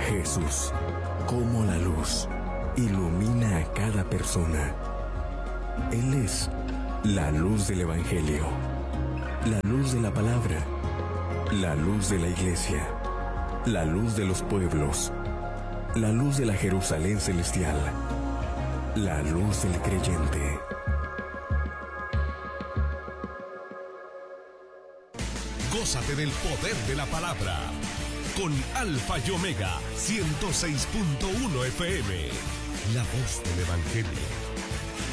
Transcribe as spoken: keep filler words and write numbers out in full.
Jesús, como la luz, ilumina a cada persona. Él es la luz del Evangelio, la luz de la palabra, la luz de la iglesia, la luz de los pueblos, la luz de la Jerusalén celestial, la luz del creyente. Gózate del poder de la palabra con Alfa y Omega ciento seis punto uno F M, la voz del Evangelio.